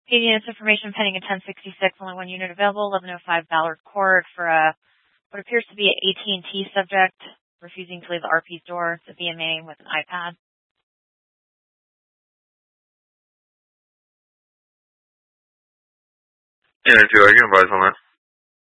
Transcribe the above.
Paid units information pending in 1066, only one unit available, 1105 Ballard Court for what appears to be an AT&T subject refusing to leave the RP's door. It's a BMA with an iPad. Yeah, I can advise on that.